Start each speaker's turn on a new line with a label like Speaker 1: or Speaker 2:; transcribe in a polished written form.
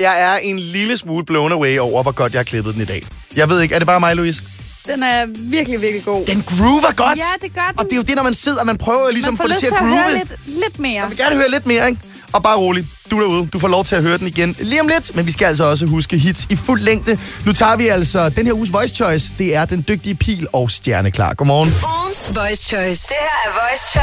Speaker 1: jeg er en lille smule blown away over, hvor godt jeg har klippet den i dag. Jeg ved ikke, er det bare mig, Louise?
Speaker 2: Den er virkelig, virkelig god.
Speaker 1: Den groover godt.
Speaker 2: Ja, det gør den.
Speaker 1: Og det er jo det, når man sidder, man prøver ligesom at få det til at
Speaker 2: groove.
Speaker 1: groove.
Speaker 2: Man får lyst til at høre lidt mere.
Speaker 1: Jeg vil gerne høre lidt mere, ikke? Og bare rolig, du derude, du får lov til at høre den igen lige om lidt, men vi skal altså også huske hits i fuld længde. Nu tager vi altså den her uges Voice Choice. Det er den dygtige Pil og Stjerneklar. Godmorgen.
Speaker 3: Ugens Voice Choice. Det her er Voice Choice